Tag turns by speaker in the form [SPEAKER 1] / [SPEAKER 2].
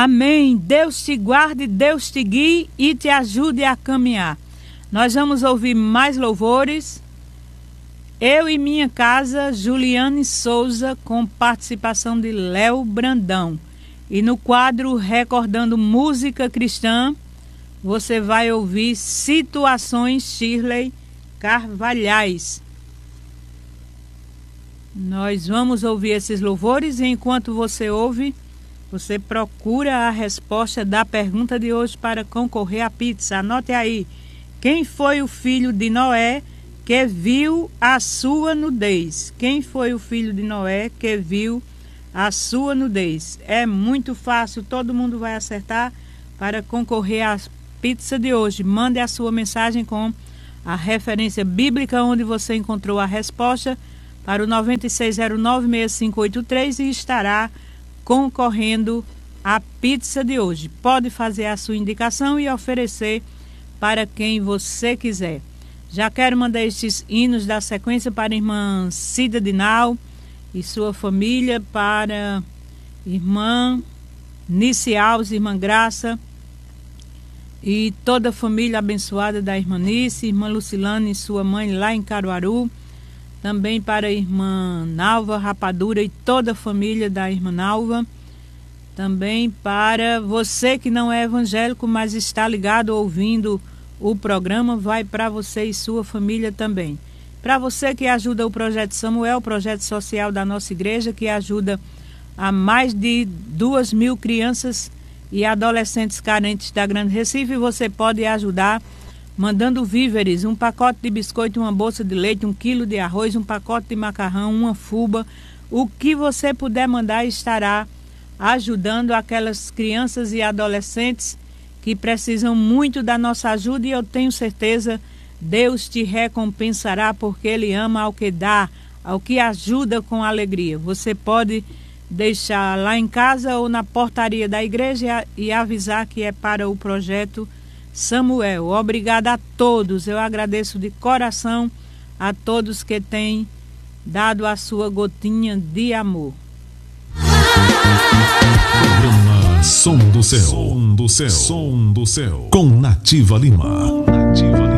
[SPEAKER 1] Amém. Deus te guarde, Deus te guie e te ajude a caminhar. Nós vamos ouvir mais louvores. Eu e Minha Casa, Juliane Souza, com participação de Léo Brandão. E no quadro Recordando Música Cristã, você vai ouvir Situações Shirley Carvalhais. Nós vamos ouvir esses louvores e enquanto você ouve, você procura a resposta da pergunta de hoje para concorrer à pizza. Anote aí. Quem foi o filho de Noé que viu a sua nudez? Quem foi o filho de Noé que viu a sua nudez? É muito fácil, todo mundo vai acertar para concorrer à pizza de hoje. Mande a sua mensagem com a referência bíblica onde você encontrou a resposta para o 96096583 e estará concorrendo à pizza de hoje. Pode fazer a sua indicação e oferecer para quem você quiser. Já quero mandar estes hinos da sequência para a irmã Cida Dinal e sua família, para irmã Nice Alves, irmã Graça e toda a família abençoada da irmã Nice, irmã Lucilane e sua mãe lá em Caruaru. Também para a irmã Nalva Rapadura e toda a família da irmã Nalva. Também para você que não é evangélico, mas está ligado ouvindo o programa, vai para você e sua família também. Para você que ajuda o Projeto Samuel, o projeto social da nossa igreja, que ajuda a mais de 2.000 crianças e adolescentes carentes da Grande Recife, você pode ajudar mandando víveres, um pacote de biscoito, uma bolsa de leite, 1 quilo de arroz, um pacote de macarrão, uma fuba. O que você puder mandar estará ajudando aquelas crianças e adolescentes que precisam muito da nossa ajuda, e eu tenho certeza, Deus te recompensará, porque Ele ama ao que dá, ao que ajuda com alegria. Você pode deixar lá em casa ou na portaria da igreja e avisar que é para o Projeto Samuel. Obrigada a todos, eu agradeço de coração a todos que têm dado a sua gotinha de amor.
[SPEAKER 2] Programa Som do Céu, Som do Céu, Som do Céu, com Nativa Lima.